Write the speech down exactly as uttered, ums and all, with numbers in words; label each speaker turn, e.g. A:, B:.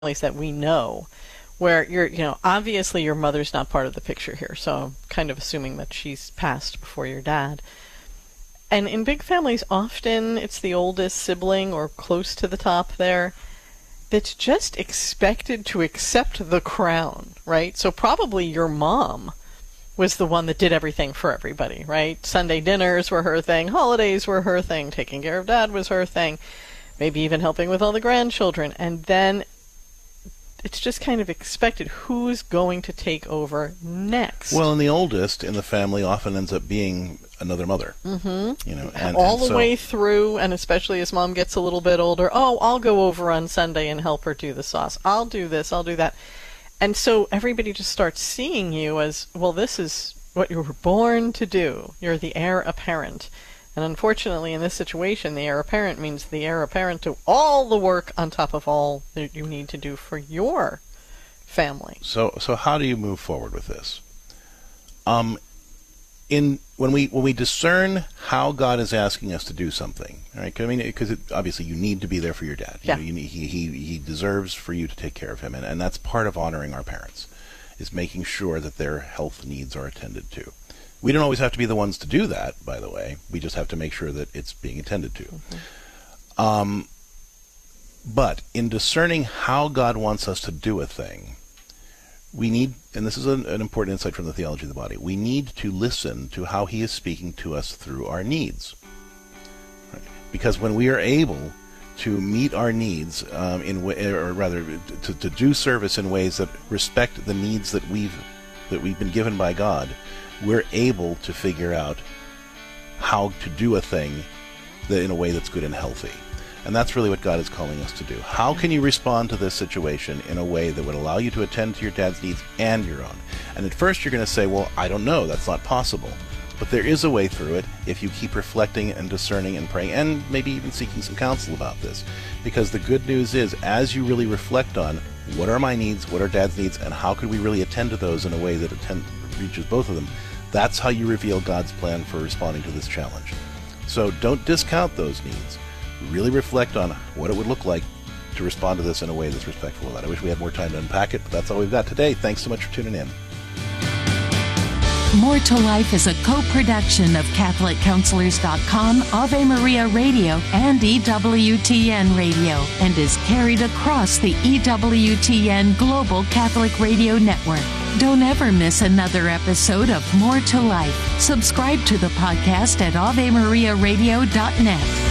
A: that we know where you're, you know, obviously your mother's not part of the picture here, so I'm kind of assuming that she's passed before your dad. And in big families, often it's the oldest sibling or close to the top there that's just expected to accept the crown, right? So probably your mom was the one that did everything for everybody, right? Sunday dinners were her thing, holidays were her thing, taking care of dad was her thing, maybe even helping with all the grandchildren. And then it's just kind of expected who's going to take over next.
B: Well, and the oldest in the family often ends up being another mother.
A: Mm-hmm.
B: You know, and,
A: all
B: and
A: the
B: so,
A: way through, and especially as mom gets a little bit older, oh, I'll go over on Sunday and help her do the sauce. I'll do this, I'll do that. And so everybody just starts seeing you as, well, this is what you were born to do. You're the heir apparent. And unfortunately, in this situation, the heir apparent means the heir apparent to all the work on top of all that you need to do for your family. So,
B: so how do you move forward with this? Um, in when we when we discern how God is asking us to do something, right? I mean, because obviously you need to be there for your dad. You
A: yeah.
B: know, you need, he he he deserves for you to take care of him, and and that's part of honoring our parents, is making sure that their health needs are attended to. We don't always have to be the ones to do that, by the way. We just have to make sure that it's being attended to. Mm-hmm. Um, but in discerning how God wants us to do a thing, we need, and this is an, an important insight from the theology of the body, we need to listen to how he is speaking to us through our needs. Right? Because when we are able to meet our needs, um, in or rather, to, to do service in ways that respect the needs that we've that we've been given by God, we're able to figure out how to do a thing that in a way that's good and healthy. And that's really what God is calling us to do. How can you respond to this situation in a way that would allow you to attend to your dad's needs and your own? And at first you're going to say, well, I don't know, that's not possible. But there is a way through it if you keep reflecting and discerning and praying, and maybe even seeking some counsel about this. Because the good news is, as you really reflect on what are my needs, what are dad's needs, and how could we really attend to those in a way that attend, reaches both of them, that's how you reveal God's plan for responding to this challenge. So don't discount those needs. Really reflect on what it would look like to respond to this in a way that's respectful of that. I wish we had more time to unpack it, but that's all we've got today. Thanks so much for tuning in.
C: More to Life is a co-production of Catholic Counselors dot com, Ave Maria Radio, and E W T N Radio, and is carried across the E W T N Global Catholic Radio Network. Don't ever miss another episode of More to Life. Subscribe to the podcast at Ave Maria Radio dot net.